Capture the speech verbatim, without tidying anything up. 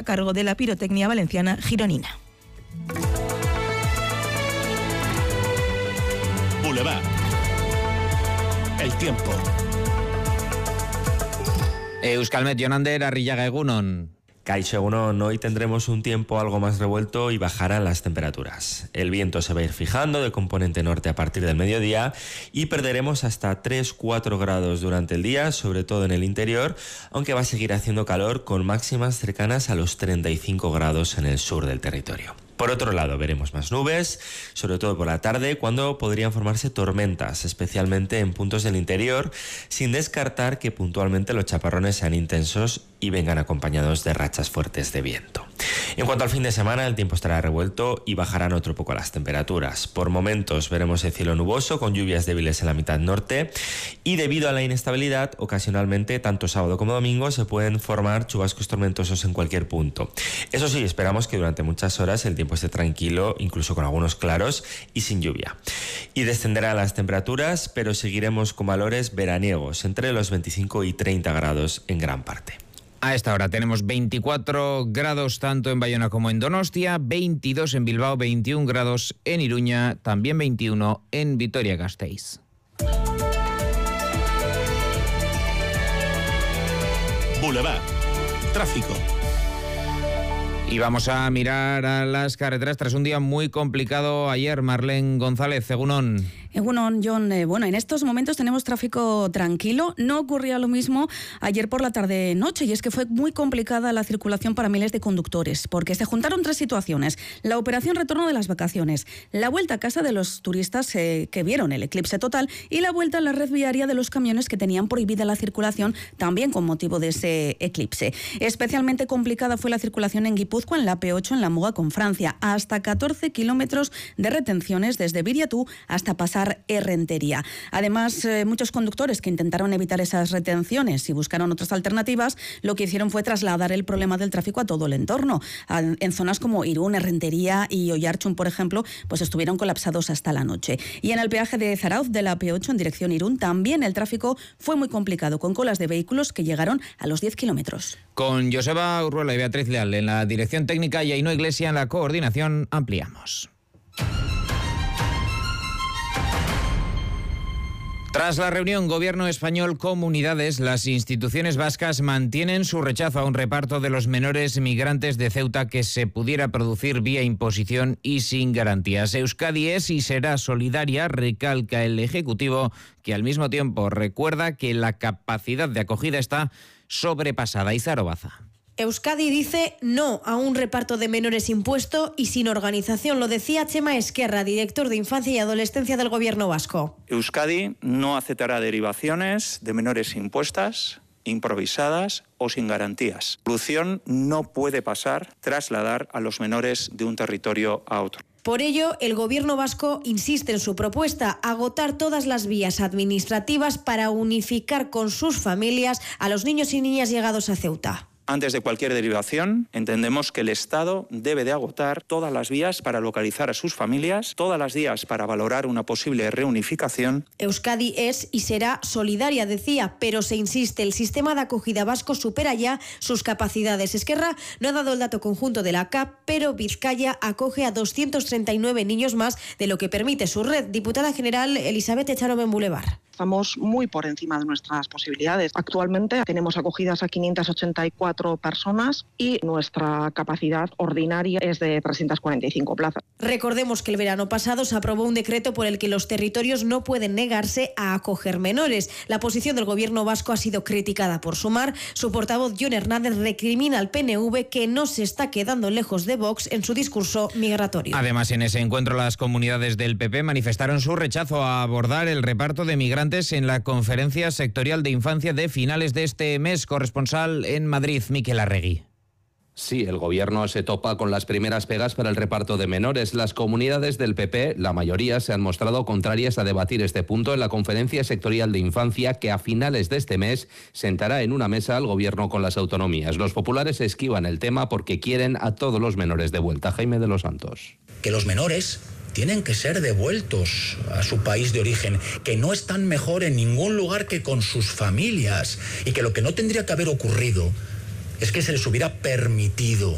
cargo de la Pirotecnia Valenciana Gironina. Boulevard. El tiempo. Euskalmet Jonander, Arrillaga Egunon. Kaixo Egunon, hoy tendremos un tiempo algo más revuelto y bajarán las temperaturas. El viento se va a ir fijando de componente norte a partir del mediodía y perderemos hasta tres a cuatro grados durante el día, sobre todo en el interior, aunque va a seguir haciendo calor con máximas cercanas a los treinta y cinco grados en el sur del territorio. Por otro lado, veremos más nubes, sobre todo por la tarde, cuando podrían formarse tormentas, especialmente en puntos del interior, sin descartar que puntualmente los chaparrones sean intensos y vengan acompañados de rachas fuertes de viento. En cuanto al fin de semana, el tiempo estará revuelto y bajarán otro poco las temperaturas. Por momentos veremos el cielo nuboso con lluvias débiles en la mitad norte y debido a la inestabilidad, ocasionalmente, tanto sábado como domingo, se pueden formar chubascos tormentosos en cualquier punto. Eso sí, esperamos que durante muchas horas el tiempo esté tranquilo, incluso con algunos claros y sin lluvia. Y descenderán las temperaturas, pero seguiremos con valores veraniegos, entre los veinticinco y treinta grados en gran parte. A esta hora tenemos veinticuatro grados tanto en Bayona como en Donostia, veintidós en Bilbao, veintiún grados en Iruña, también veintiuno en Vitoria-Gasteiz. Boulevard. Tráfico. Y vamos a mirar a las carreteras tras un día muy complicado ayer. Marlene González, Egunon. Egunon, John. Eh, bueno, en estos momentos tenemos tráfico tranquilo. No ocurría lo mismo ayer por la tarde-noche, y es que fue muy complicada la circulación para miles de conductores, porque se juntaron tres situaciones: la operación retorno de las vacaciones, la vuelta a casa de los turistas eh, que vieron el eclipse total y la vuelta a la red viaria de los camiones que tenían prohibida la circulación también con motivo de ese eclipse. Especialmente complicada fue la circulación en Guipúzcoa, en la P ocho, en la Muga con Francia, hasta catorce kilómetros de retenciones desde Viriatú hasta pasar Errentería. Además, eh, muchos conductores que intentaron evitar esas retenciones y buscaron otras alternativas, lo que hicieron fue trasladar el problema del tráfico a todo el entorno. A, en zonas como Irún, Errentería y Oiartzun, por ejemplo, pues estuvieron colapsados hasta la noche. Y en el peaje de Zarauz de la P ocho en dirección Irún también el tráfico fue muy complicado, con colas de vehículos que llegaron a los diez kilómetros. Con Joseba Urruela y Beatriz Leal en la dirección técnica y Ainhoa Iglesia en la coordinación, ampliamos. Tras la reunión Gobierno español-Comunidades, las instituciones vascas mantienen su rechazo a un reparto de los menores migrantes de Ceuta que se pudiera producir vía imposición y sin garantías. Euskadi es y será solidaria, recalca el Ejecutivo, que al mismo tiempo recuerda que la capacidad de acogida está sobrepasada. Izar Obaza. Euskadi dice no a un reparto de menores impuesto y sin organización. Lo decía Chema Esquerra, director de Infancia y Adolescencia del Gobierno vasco. Euskadi no aceptará derivaciones de menores impuestas, improvisadas o sin garantías. La solución no puede pasar trasladar a los menores de un territorio a otro. Por ello, el Gobierno vasco insiste en su propuesta: agotar todas las vías administrativas para unificar con sus familias a los niños y niñas llegados a Ceuta. Antes de cualquier derivación, entendemos que el Estado debe de agotar todas las vías para localizar a sus familias, todas las vías para valorar una posible reunificación. Euskadi es y será solidaria, decía, pero se insiste, el sistema de acogida vasco supera ya sus capacidades. Esquerra no ha dado el dato conjunto de la C A P, pero Vizcaya acoge a doscientos treinta y nueve niños más de lo que permite su red. Diputada general Elizabeth Echanoven Boulevard. Estamos muy por encima de nuestras posibilidades. Actualmente tenemos acogidas a quinientas ochenta y cuatro personas y nuestra capacidad ordinaria es de trescientas cuarenta y cinco plazas. Recordemos que el verano pasado se aprobó un decreto por el que los territorios no pueden negarse a acoger menores. La posición del Gobierno vasco ha sido criticada por Sumar. Su portavoz, Jon Hernández, recrimina al P N V que no se está quedando lejos de Vox en su discurso migratorio. Además, en ese encuentro las comunidades del P P manifestaron su rechazo a abordar el reparto de migrantes en la conferencia sectorial de infancia de finales de este mes. Corresponsal en Madrid, Miquel Arregui. Sí, el Gobierno se topa con las primeras pegas para el reparto de menores. Las comunidades del P P, la mayoría, se han mostrado contrarias a debatir este punto en la conferencia sectorial de infancia que a finales de este mes sentará en una mesa al Gobierno con las autonomías. Los populares esquivan el tema porque quieren a todos los menores de vuelta. Jaime de los Santos. Que los menores tienen que ser devueltos a su país de origen, que no están mejor en ningún lugar que con sus familias y que lo que no tendría que haber ocurrido es que se les hubiera permitido